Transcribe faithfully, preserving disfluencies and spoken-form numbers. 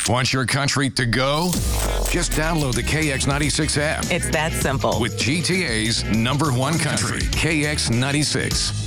Want your country to go? Just download the K X ninety-six app. It's that simple. With G T A's number one country, K X ninety-six.